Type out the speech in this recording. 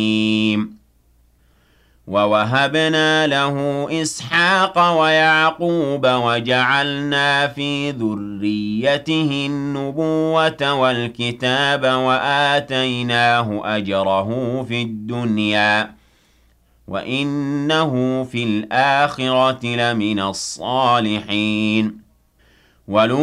وَوَهَبْنَا لَهُ إِسْحَاقَ وَيَعْقُوبَ وَجَعَلْنَا فِي ذُرِّيَّتِهِ النُّبُوَّةَ وَالْكِتَابَ وَآتَيْنَاهُ أَجْرَهُ فِي الدُّنْيَا وَإِنَّهُ فِي الْآخِرَةِ لَمِنَ الصَّالِحِينَ